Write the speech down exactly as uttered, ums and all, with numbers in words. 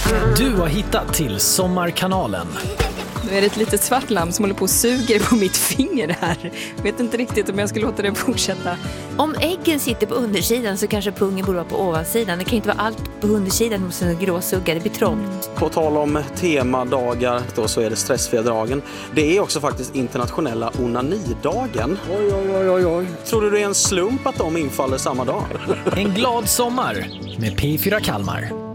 Du har hittat till Sommarkanalen. Nu är det ett litet svart lamm som håller på och suger på mitt finger här. Vet inte riktigt om jag ska låta det fortsätta. Om äggen sitter på undersidan så kanske pungen borde vara på ovansidan. Det kan inte vara allt på undersidan hos en gråsugga, det blir trångt. På tal om temadagar då, så är det stressfria dagen. Det är också faktiskt internationella onanidagen. Oj, oj, oj, oj. Tror du det är en slump att de infaller samma dag? En glad sommar med P fyra Kalmar.